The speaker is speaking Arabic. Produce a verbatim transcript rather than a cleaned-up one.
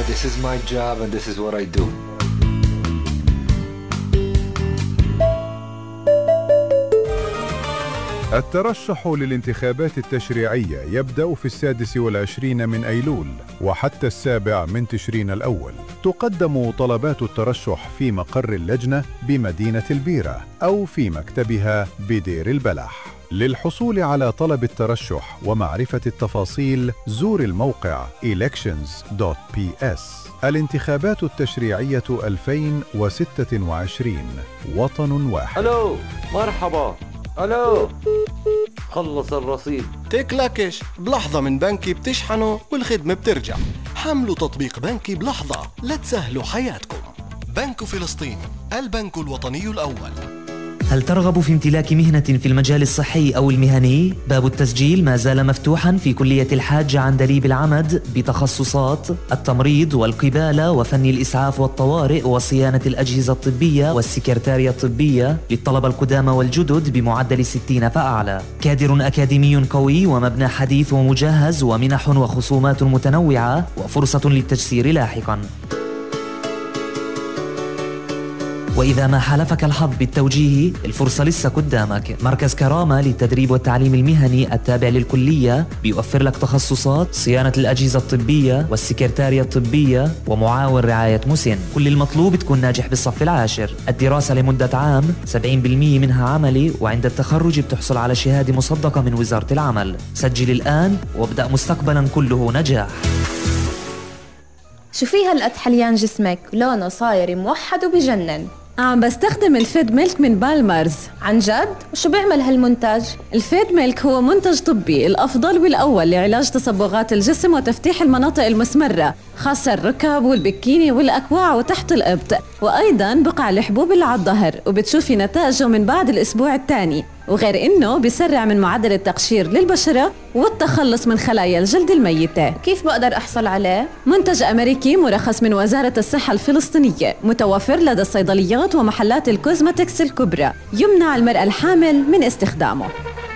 This is my job and this is what I do. الترشح للانتخابات التشريعية يبدأ في السادس والعشرين من أيلول وحتى السابع من تشرين الأول. تقدم طلبات الترشح في مقر اللجنة بمدينة البيرة أو في مكتبها بدير البلح. للحصول على طلب الترشح ومعرفة التفاصيل زور الموقع إلكشنز دوت بي إس. الانتخابات التشريعية ألفين وستة وعشرين، وطن واحد. ألو، مرحبا. ألو، خلص الرصيد. تكلكش بلحظة من بنكي بتشحنوا والخدمة بترجع. حملوا تطبيق بنكي بلحظة لتسهلوا حياتكم. بنك فلسطين، البنك الوطني الأول. هل ترغب في امتلاك مهنة في المجال الصحي أو المهني؟ باب التسجيل ما زال مفتوحا في كلية الحاج عندليب العمد بتخصصات التمريض والقبالة وفن الإسعاف والطوارئ وصيانة الأجهزة الطبية والسكرتارية الطبية للطلبة القدامى والجدد بمعدل ستين فأعلى. كادر أكاديمي قوي ومبنى حديث ومجهز ومنح وخصومات متنوعة وفرصة للتجسير لاحقا. وإذا ما حالفك الحظ بالتوجيه الفرصة لسه قدامك. مركز كرامة للتدريب والتعليم المهني التابع للكلية بيوفر لك تخصصات صيانة الأجهزة الطبية والسكرتارية الطبية ومعاون رعاية مسن. كل المطلوب تكون ناجح بالصف العاشر. الدراسة لمدة عام، سبعين بالمئة منها عملي، وعند التخرج بتحصل على شهادة مصدقة من وزارة العمل. سجل الآن وابدأ مستقبلا كله نجاح. شو في هالقد حليان جسمك؟ لونه صاير موحد وبجنن. عم بستخدم الفيد ميلك من بالمرز. عن جد؟ وشو بيعمل هالمنتج؟ الفيد ميلك هو منتج طبي الأفضل والأول لعلاج تصبغات الجسم وتفتيح المناطق المسمرة، خاصة الركب والبكيني والأكواع وتحت الإبط، وأيضاً بقع الحبوب اللي على الظهر، وبتشوفي نتائجه من بعد الأسبوع الثاني. وغير إنه بيسرع من معدل التقشير للبشرة والتخلص من خلايا الجلد الميتة. كيف بقدر أحصل عليه؟ منتج أمريكي مرخص من وزارة الصحة الفلسطينية، متوفر لدى الصيدليات ومحلات الكوزماتكس الكبرى، يمنع المرأة الحامل من استخدامه.